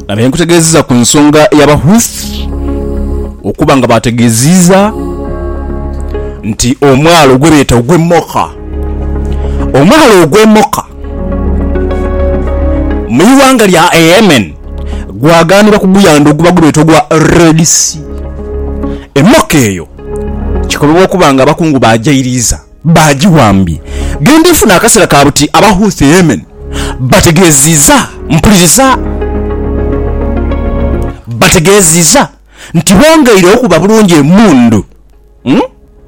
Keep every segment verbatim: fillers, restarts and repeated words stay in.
nabe nkutegeezeza ku nsonga y'Abahuthi okuba nga bategeeziza nti omwalo ogwebeeta ogw'emmoka omwalo ogw'emmoka mu iwanga lya Yemen gwagaanibwa kuguyanda oguba gubeeta ogwa Red Sea. Emmoka eyo kikolebwa okuba nga abakungu bajairiza bagiwambye. Genda ifuna akaseera ka buti Abahuthi Yemen bategeeziza mpuliriza bategeeziza nti bongeire okuba bulungi emundu hmm?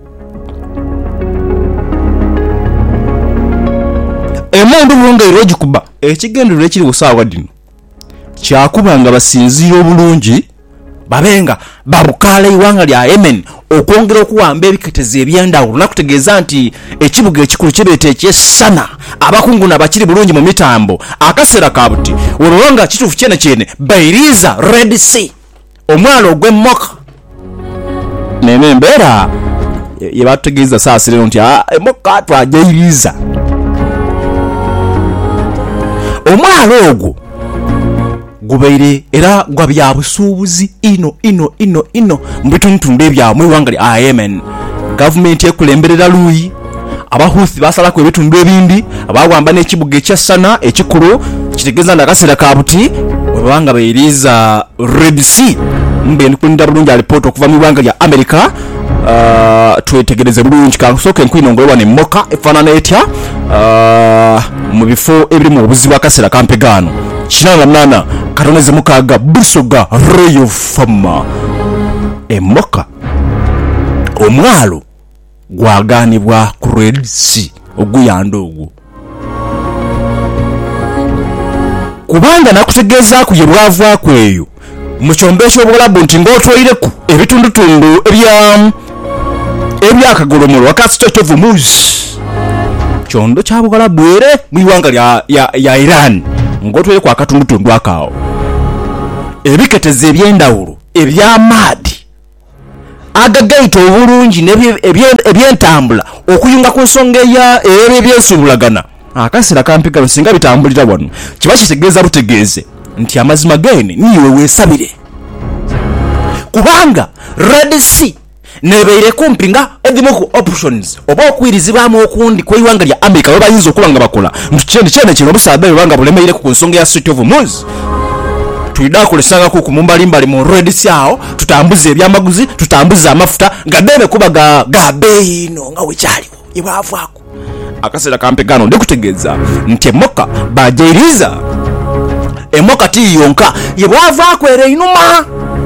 emundu bongeire ogikuba ekigendero ekiri busaawa dino kyakuba nga basinziira obulungi babenga babukala iwanga lya Yemen okwongera okuwamba ebiketezi ebyendawulo nakutegeeza nti ekibuga ekikulu kibeeta ekyessana abakungu nabakiri bulungi mu mitambo akaseera ka buti olwonga kituufu kyene kyene bayiriza Red Sea omwalo ogw'emmoka nene embeera ye batutegeeza saasi lero nti emmoka twagiyiriza omwalo ogwo gubeire era gwa bya busuubuzi ino ino ino ino mbituntunde ebya mu iwanga lya Yemen. Government ekulemberera luyi Abahuthi basalako ebitundu ebindi abawamba n'ekibuga ekyasana ekikulu kitegeeza ndakaseera ka buti webanga bayiriza Red Sea mbe ndikunda bulungi report okuva mu iwanga lya America. Uh, twetegereze bulungi kasoke nkwinongolwa ne moka efanana etya uh, mu bifo ebiri mu buzibu akaseera kampegano kinana nana katoneze mukaga busoga Royal Farmer emoka omwalo gwaganibwa ku Red Sea oguyanda ogwo kubanga nakutegeeza ku yebwava kweyo mu kyombesho obulabu nti ng'otwaireku ebitundutundu ebya ebyakagolomolo wakati Strait of Hormuz kyondo kya bugalabu ere mu iwanga lya ya, ya Iran ng'otwaireku akatundutundu akaawo ebiketezi ebyendawulo ebyamaadi agagaita obulungi n'ebyentambula okuyunga ku nsonga eya ebyesululagana akaseera kampigalo singa bitambulira wano kiba kitegeeza butegeeze nti amazima gene niwe weesabire kubanga Red Sea nebeire kumpi nga edimu ku options oba okwirizibwamu okundi ku iwanga lya America baba yinza okuba nga bakola nti kyene kyene kino busabe banga bulemeire ku nsonga ya Strait of Hormuz tuida kulesanga ku kumumbali mbali mu Red Sea awo tutambuze ebyamaguzi tutambuze amafuta gadebe kuba ga gabe ino nga wekyaliwo ibavako akaseera kampegano ndikutegeeza nti emoka bajairiza emoka ti yonka yebwava kwere inuma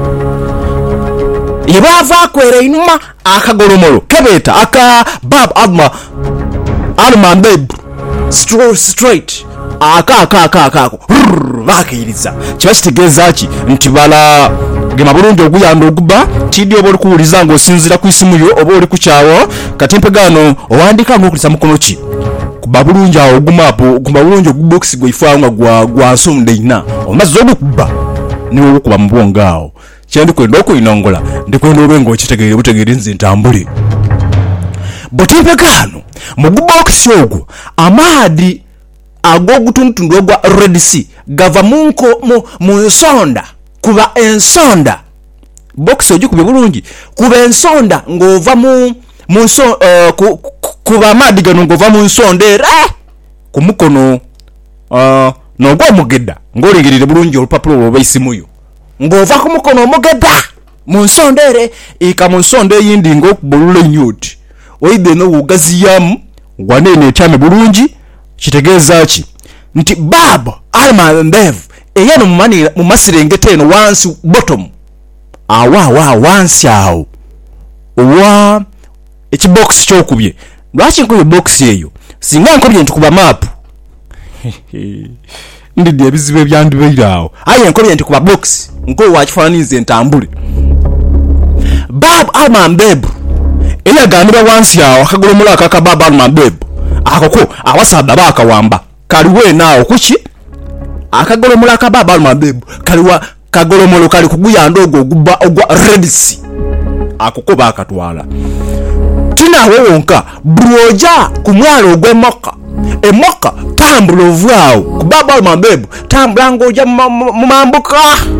yebwava kwere inuma akagolomolo kebeta aka bab alma alma babe straight straight aka aka aka aka bakiriza kibashitegeeza ki nti bala gema bulungi oguyanda oguba kidi obo likuuliza ngo osinzira ku isimu yo obo oli ku kyawo katimpegano owandika ngokulisa mukono ki kuba bulungi awo ogumapo kuba bulungi ogubox gwe ifanga gwa gwa sonde ina omaze okuba niwo okuba mbonga awo kyandi kwenda okuyinongola ndikwenda obengo okitegeere butegeere nzi ntambule botimpegano mu box ogwo amaadi agogutuntundu ogwa Red Sea gava munko mu, mu nsonda kuba ensonda box ogikubye bulungi kuba ensonda ngova mu mu nso uh, ku, ku, kuba amaadi gano ngova mu nsonda era ku mukono uh, n'ogwa omugedda ng'olingirire bulungi olupapulo lwo bayisimuyo ng'ova ku mukono omugedda mu nsonda ere ika mu nsonda eyindi ng'okubulula enyuti oide no ugaziyamu wanene etyame bulungi kitegeeza ki nti bab alma ndev eyano mumani mu masirengete eno wansi bottom awa wa wansi awo wa ekibox kyokubye lwaki nkubye box eyo singa nkubye nti kuba map ndidi ebizibu ebyandibeera awo aye nkubye nti kuba box nko wakifaananize entambule bab alma ndev eyagambira wansi awo akagolomola akaka bab alma ndev akoko awasada bakawamba kaliwe naawo kuki akagolomola akababa almabebu kaliwa kagolomolo kali kuguyanda ogwo ogubba ogwa Red Sea akoko bakatwala tinawe wonka broja ku mwalo ogw'emmoka emoka tambula ovaawo kubaba mabebu tambula ngoja mumambuka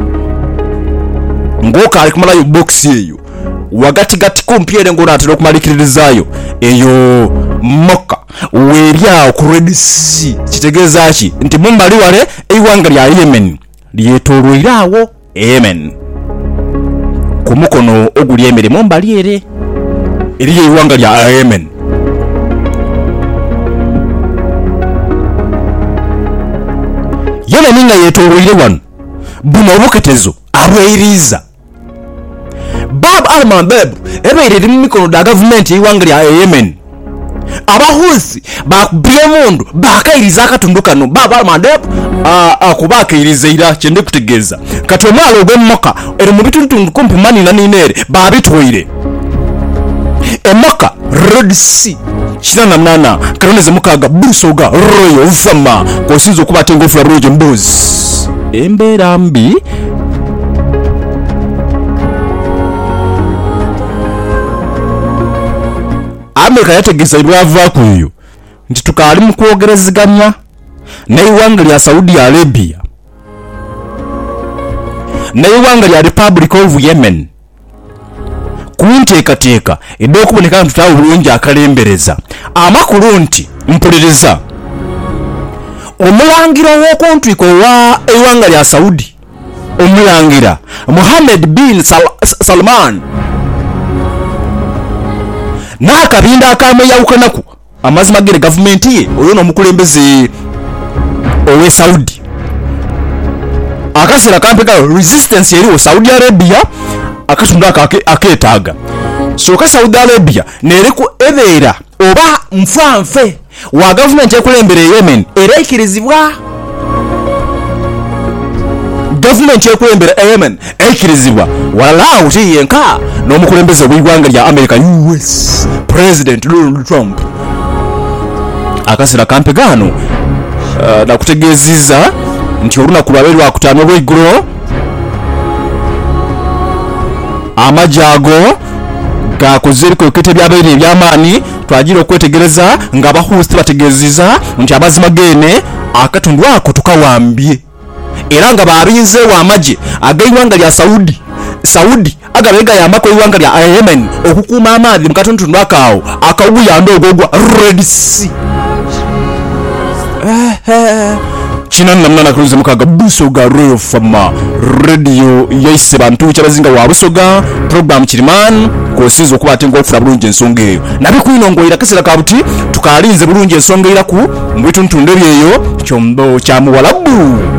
ngoka alikumalayo box eyo wagati gati kumpiere ngona atero okumalikirizayo eyo moka weryawo ku Red Sea kitegeeza ki nti mumbali wale eiwanga lya Yemen lyetolwerawo Yemen ku mukono oguli emere mumbali ere eriyo eiwanga lya Yemen. Yemen nga yetolwere wano buno obuketezo abweiriza Bab al-Mandeb ebeerera mu mikono da gavumenti y'eiwanga lya Yemen. Abahusi bakubye mundu bakairiza akatundu kano Bab al-Mandeb akuba akairiza ira kyende kutegeeza kati omwalo ogw'emmoka eri mu bitundu kumpi mani na ninere babitwire emmoka Red Sea kinana nana karoneze mukaga busoga royo vama kosinzo okuba tengofu rojo mbuzi embeera mbi. Amerika yategesa ibwava kuyo nti tukali mu kwogereziganya n'eiwanga lya Saudi Arabia n'eiwanga lya Republic of Yemen kunteekateeka edda okuboneka nti tutawo bulungi akalembereza amakulu nti mpuliriza omulangira w'okuntwiko wa eiwanga lya Saudi omulangira Mohammed bin Sal- Salman n'akabinda akamweyawukanaku amazima gere gavumenti ye oyo n'omukulembeze owe Saudi akasera kampega resistance eriwo Saudi Arabia akatundu aketaaga so ka Saudi Arabia nereku ebeera oba nfanfe wa gavumenti ekulembere Yemen era ikirizibwa gavumenti ekulembere Yemen ekirizibwa walao tiyenka n'omukulembeze w'eggwanga lya America U S President Donald Trump akasera kampegano uh, nakutegeziza nti olunaku lwabe lwakutaano lw'eggulu amajago gakoze ebikokete byabaire ebyamaani twagira okwetegereza nga abahusi bategeziza nti amazima gene akatundu ako tukawambye era nga babinze wa amaje ag'eiwanga lya Saudi Saudi agabega yambako eiwanga lya Yemen okukuuma amaadhi mu katundu akaawo akawuyanda ogwogwa Red Sea kina namna kuruze mukaga busoga royal fama radio yaise bantu kyabazinga wa busoga program kiriman kosinzo kuba atengo ofura bulungi ensonga eyo nabikwinongoira kasira kabuti tukalinze bulungi ensonga iraku mu bituntu ndebyeyo kyombo kya muwalabu.